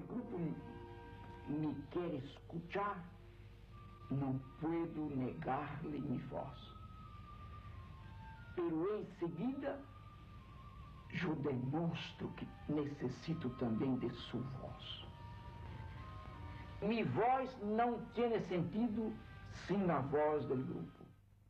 grupo me quer escuchar, não puedo negar-lhe mi voz. Pero em seguida, eu demonstro que necessito também de sua voz. Mi voz não tem sentido sem a voz do grupo.